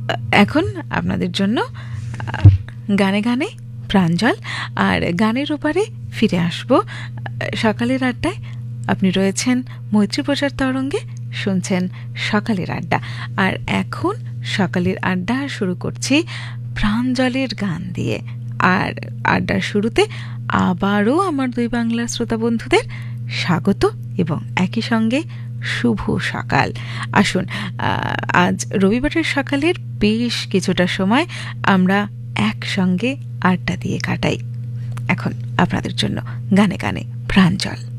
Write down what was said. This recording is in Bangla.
এখন আপনাদের জন্য গানে গানে প্রাঞ্জল, আর গানের ওপারে ফিরে আসব সকালের আড্ডায়। আপনি রয়েছেন মৈত্রী প্রচার তরঙ্গে, শুনছেন সকালের আড্ডা। আর এখন সকালের আড্ডা শুরু করছি প্রাঞ্জলের গান দিয়ে। আর আড্ডার শুরুতে আবারও আমার দুই বাংলার শ্রোতা বন্ধুদের স্বাগত এবং একই সঙ্গে শুভ সকাল। আসুন, আজ রবিবারের সকালের বেশ কিছুটা সময় আমরা একসঙ্গে আড্ডা দিয়ে কাটাই। এখন আপনাদের জন্য গানে গানে প্রাঞ্জল।